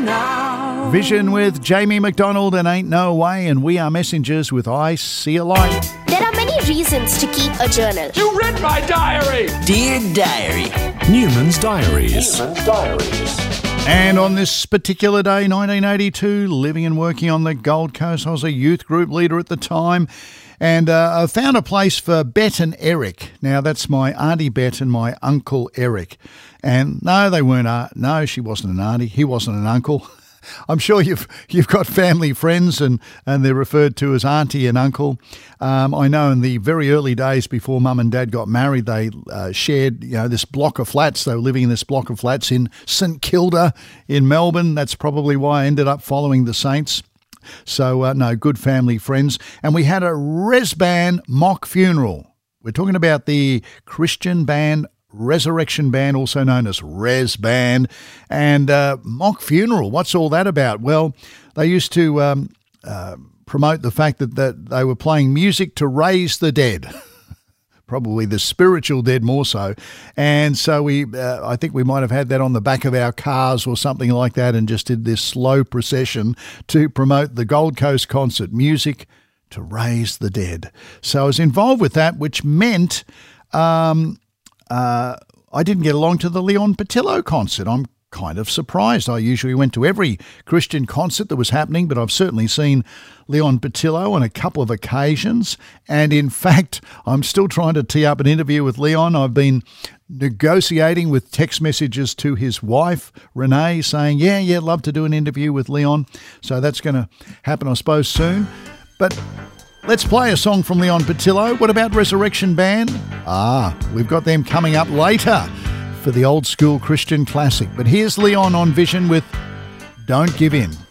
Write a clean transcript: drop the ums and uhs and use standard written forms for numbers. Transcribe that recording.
now. Vision with Jamie McDonald and Ain't No Way, and We Are Messengers with I See a Light. There are many reasons to keep a journal. You read my diary! Dear Diary. Newman's Diaries. And on this particular day, 1982, living and working on the Gold Coast, I was a youth group leader at the time, and I found a place for Bet and Eric. Now, that's my Auntie Bet and my Uncle Eric. And no, they weren't. No, she wasn't an auntie. He wasn't an uncle. I'm sure you've got family friends and they're referred to as auntie and uncle. I know in the very early days before Mum and Dad got married, they shared this block of flats. They were living in this block of flats in St Kilda in Melbourne. That's probably why I ended up following the Saints. So, no, good family friends. And we had a res band mock funeral. We're talking about the Christian band Resurrection Band, also known as Res Band, and mock funeral. What's all that about? Well, they used to promote the fact that they were playing music to raise the dead, probably the spiritual dead more so. And so I think we might have had that on the back of our cars or something like that, and just did this slow procession to promote the Gold Coast concert, music to raise the dead. So I was involved with that, which meant I didn't get along to the Leon Patillo concert. I'm kind of surprised. I usually went to every Christian concert that was happening, but I've certainly seen Leon Patillo on a couple of occasions. And in fact, I'm still trying to tee up an interview with Leon. I've been negotiating with text messages to his wife, Renee, saying, yeah, love to do an interview with Leon. So that's going to happen, I suppose, soon. But let's play a song from Leon Patillo. What about Resurrection Band? We've got them coming up later for the old school Christian classic. But here's Leon on Vision with Don't Give In.